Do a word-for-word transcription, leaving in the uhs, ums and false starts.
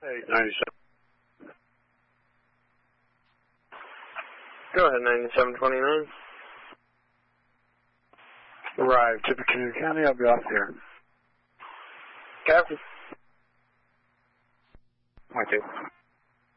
Hey, ninety-seven. Go ahead, ninety-seven twenty-nine. Arrive to Tippecanoe County. I'll be off there. Copy. Okay.